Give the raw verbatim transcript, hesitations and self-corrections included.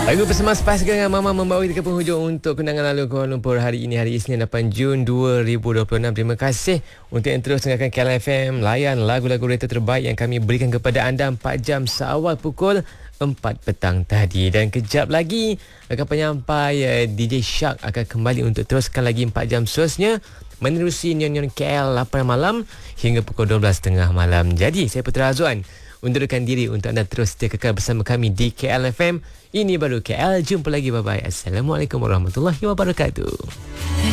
Lagu bersama Spice Girls dengan Mama membawa kita ke penghujung untuk kenangan lalu Kuala Lumpur hari ini, hari Isnin lapan Jun dua ribu dua puluh enam. Terima kasih untuk yang terus dengarkan K L F M, layan lagu-lagu rated terbaik yang kami berikan kepada anda empat jam seawal pukul empat petang tadi. Dan kejap lagi akan penyampai uh, D J Shark akan kembali untuk teruskan lagi empat jam seterusnya menerusi Nyon-Nyon K L lapan malam hingga pukul dua belas tiga puluh malam. Jadi saya Putra Azwan undurkan diri untuk anda terus setia kekal bersama kami di K L F M. Ini baru K L. Jumpa lagi. Bye-bye. Assalamualaikum warahmatullahi wabarakatuh.